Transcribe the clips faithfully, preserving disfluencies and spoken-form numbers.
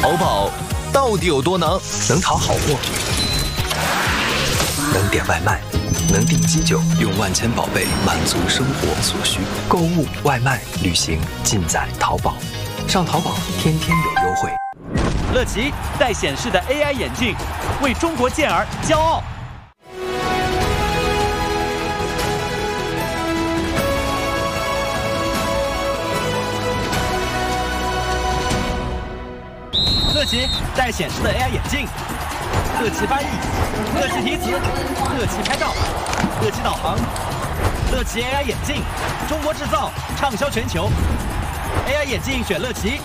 淘宝到底有多能？能淘好货，能点外卖，能订机酒，用万千宝贝满足生活所需。购物、外卖、旅行尽在淘宝。上淘宝天天有优惠。 乐奇带显示的 A I 眼镜，为中国健儿骄傲。 乐奇带显示的 A I 眼镜，乐奇翻译，乐奇提词，乐奇拍照，乐奇导航，乐奇 A I 眼镜，中国制造，畅销全球。A I 眼镜选乐奇。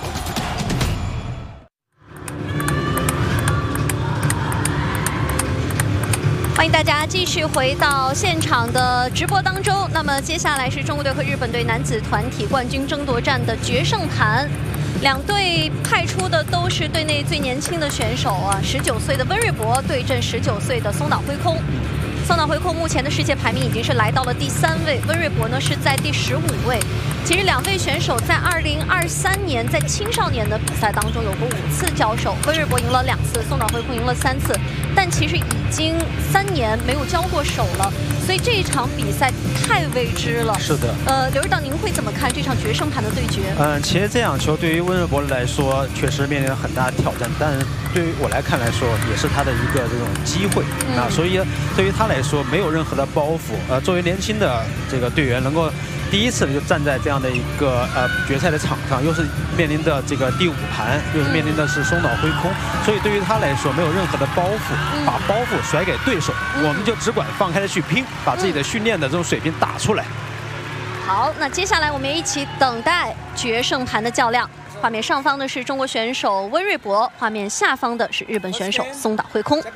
欢迎大家继续回到现场的直播当中。那么接下来是中国队和日本队男子团体冠军争夺战的决胜盘。 两队派出的都是队内最年轻的选手啊，十九岁的温瑞博对阵十九岁的松岛辉空。松岛辉空目前的世界排名已经是来到了第三位，温瑞博呢是在第十五位。其实两位选手在二零二三年在青少年的比赛当中有过五次交手，温瑞博赢了两次，松岛辉空赢了三次，但其实已经三年没有交过手了，所以这一场比赛太未知了。 是的。呃， 刘指导，您会怎么看这场决胜盘的对决？ 嗯，其实这场球对于温瑞博来说，确实面临了很大的挑战，但对于我来看来说，也是他的一个这种机会、嗯、啊。所以对于他来说，没有任何的包袱。呃，作为年轻的这个队员，能够第一次就站在这样的一个呃决赛的场上，又是面临的这个第五盘，又是面临的是松岛辉空，所以对于他来说，没有任何的包袱，嗯、把包袱甩给对手，嗯、我们就只管放开的去拼，把自己的训练的这种水平打出来。 好，那接下来我们一起等待决胜盘的较量。画面上方的是中国选手温瑞博，画面下方的是日本选手松岛辉空。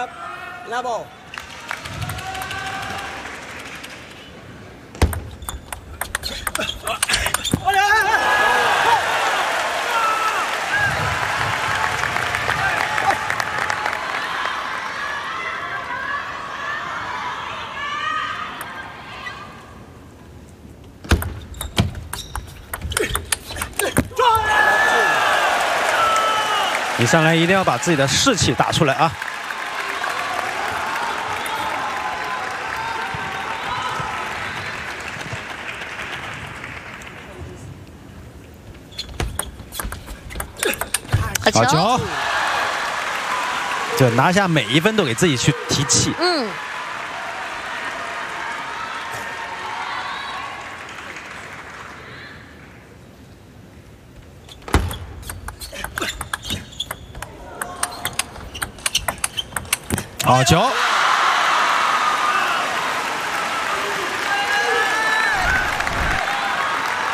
你上来一定要把自己的士气打出来啊！好球！就拿下每一分都给自己去提气。嗯。好球！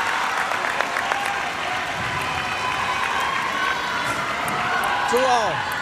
中奥。